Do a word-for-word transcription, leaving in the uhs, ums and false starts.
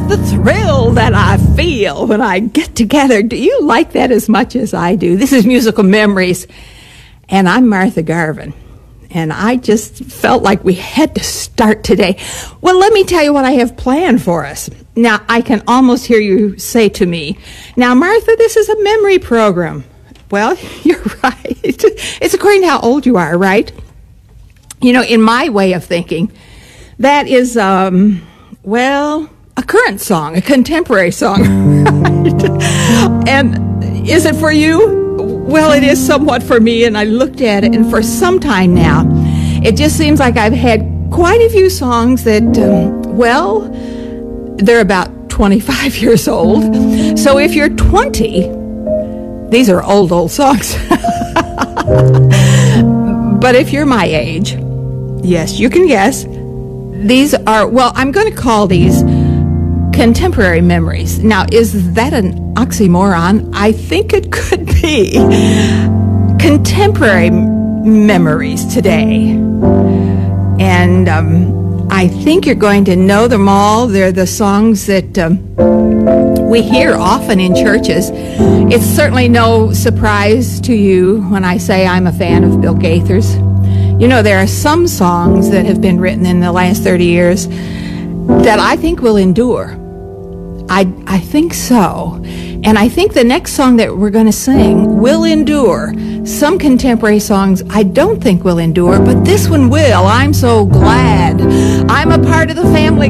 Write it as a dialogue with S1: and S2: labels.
S1: The thrill that I feel when I get together. Do you like that as much as I do? This is Musical Memories, and I'm Martha Garvin, and I just felt like we had to start today. Well, let me tell you what I have planned for us. Now, I can almost hear you say to me, now, Martha, this is a memory program. Well, you're right. It's according to how old you are, right? You know, in my way of thinking, that is, um, well... a current song, a contemporary song. And is it for you? Well, it is somewhat for me, and I looked at it, and for some time now, it just seems like I've had quite a few songs that, um, well, they're about twenty-five years old. So if you're twenty, these are old, old songs. But if you're my age, yes, you can guess, these are, well, I'm going to call these contemporary memories. Now, is that an oxymoron? I think it could be. Contemporary m- memories today. And um, I think you're going to know them all. They're the songs that um, we hear often in churches. It's certainly no surprise to you when I say I'm a fan of Bill Gaithers. You know, there are some songs that have been written in the last thirty years that I think will endure. I, I think so. And I think the next song that we're going to sing will endure. Some contemporary songs I don't think will endure, but this one will. I'm so glad I'm a part of the family.